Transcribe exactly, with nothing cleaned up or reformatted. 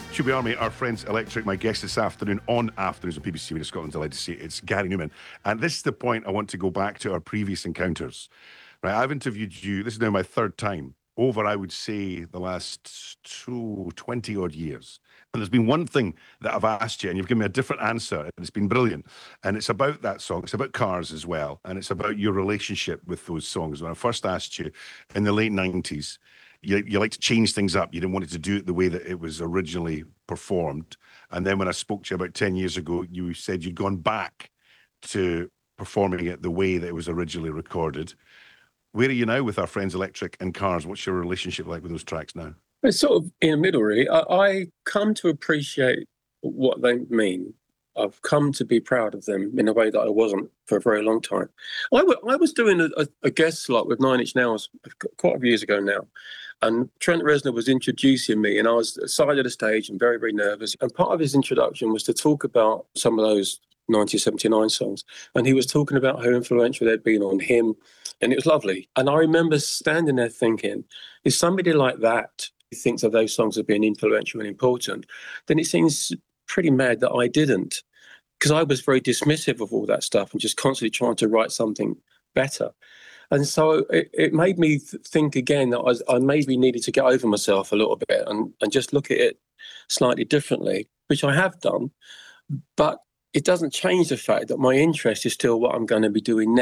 Tubby Army, our friends Electric, my guest this afternoon on Afternoons on P B C Radio Scotland. Delighted to see it. It's Gary Newman. And this is the point I want to go back to our previous encounters. Right, I've interviewed you, this is now my third time, over, I would say, the last two, twenty-odd years. And there's been one thing that I've asked you, and you've given me a different answer, and it's been brilliant. And it's about that song. It's about Cars as well, and it's about your relationship with those songs. When I first asked you in the late nineties, you, you like to change things up. You didn't want it to do it the way that it was originally performed. And then when I spoke to you about ten years ago, you said you'd gone back to performing it the way that it was originally recorded. Where are you now with our friends Electric and Cars? What's your relationship like with those tracks now? It's sort of in the middle, really. I, I come to appreciate what they mean. I've come to be proud of them in a way that I wasn't for a very long time. I, w- I was doing a, a, a guest slot with Nine Inch Nails quite a few years ago now, and Trent Reznor was introducing me, and I was side of the stage and very, very nervous. And part of his introduction was to talk about some of those nineteen seventy-nine songs, and he was talking about how influential they'd been on him, and it was lovely. And I remember standing there thinking, if somebody like that thinks of those songs as being influential and important, then it seems pretty mad that I didn't, because I was very dismissive of all that stuff and just constantly trying to write something better. And so it, it made me th- think again that I, was, I maybe needed to get over myself a little bit and, and just look at it slightly differently, which I have done. But it doesn't change the fact that my interest is still what I'm going to be doing next.